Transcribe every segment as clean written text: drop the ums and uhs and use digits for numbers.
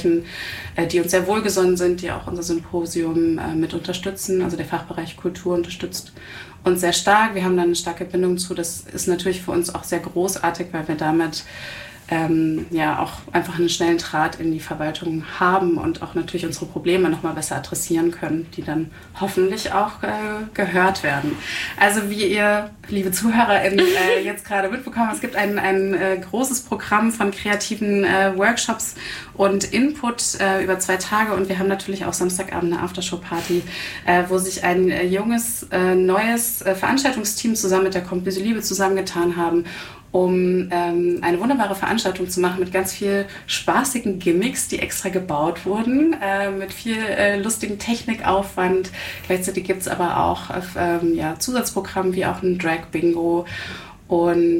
sprechen, die uns sehr wohlgesonnen sind, die auch unser Symposium mit unterstützen. Also der Fachbereich Kultur unterstützt uns sehr stark. Wir haben da eine starke Bindung zu. Das ist natürlich für uns auch sehr großartig, weil wir damit auch einfach einen schnellen Draht in die Verwaltung haben und auch natürlich unsere Probleme noch mal besser adressieren können, die dann hoffentlich auch gehört werden. Also wie ihr, liebe ZuhörerInnen, jetzt gerade mitbekommen, es gibt ein großes Programm von kreativen Workshops und Input über 2 Tage und wir haben natürlich auch Samstagabend eine Aftershow-Party, wo sich ein junges, neues Veranstaltungsteam zusammen mit der Kompöse Liebe zusammengetan haben, um eine wunderbare Veranstaltung zu machen mit ganz viel spaßigen Gimmicks, die extra gebaut wurden, mit viel lustigen Technikaufwand. Gleichzeitig gibt es aber auch Zusatzprogramm wie auch ein Drag-Bingo und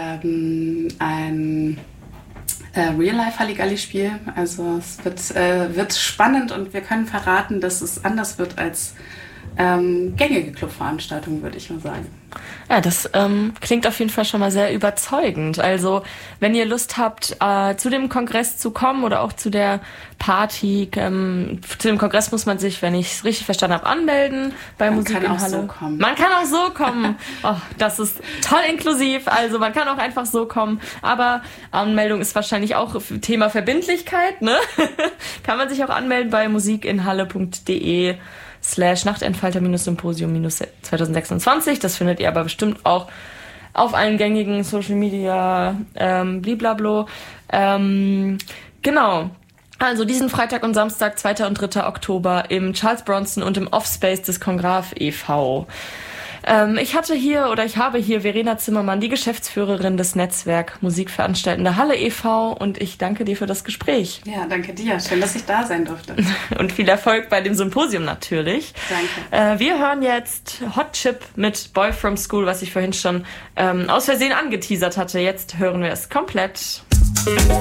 ein Real-Life-Halligalli-Spiel. Also es wird spannend und wir können verraten, dass es anders wird als gängige Clubveranstaltungen, würde ich mal sagen. Ja, das klingt auf jeden Fall schon mal sehr überzeugend. Also, wenn ihr Lust habt, zu dem Kongress zu kommen oder auch zu der Party, zu dem Kongress muss man sich, wenn ich es richtig verstanden habe, anmelden bei Musik in Halle. Man kann auch so kommen. Man kann auch so kommen. Oh, das ist toll inklusiv. Also, man kann auch einfach so kommen. Aber Anmeldung ist wahrscheinlich auch Thema Verbindlichkeit, ne? Kann man sich auch anmelden bei musikinhalle.de/Nachtentfalter-Symposium-2026. Das findet ihr aber bestimmt auch auf allen gängigen Social Media bliblablo. Genau. Also diesen Freitag und Samstag, 2. und 3. Oktober im Charles Bronson und im Offspace des Kongraf e.V. Ich habe hier Verena Zimmermann, die Geschäftsführerin des Netzwerk Musikveranstaltende Halle e.V. und ich danke dir für das Gespräch. Ja, danke dir. Schön, dass ich da sein durfte. Und viel Erfolg bei dem Symposium natürlich. Danke. Wir hören jetzt Hot Chip mit Boy From School, was ich vorhin schon aus Versehen angeteasert hatte. Jetzt hören wir es komplett.